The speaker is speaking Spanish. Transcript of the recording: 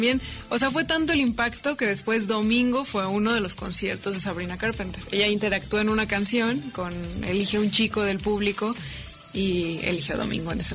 Bien, o sea, fue tanto el impacto que después domingo fue uno de los conciertos de Sabrina Carpenter. Ella interactuó en una canción con, elige un chico del público y eligió Domingo en ese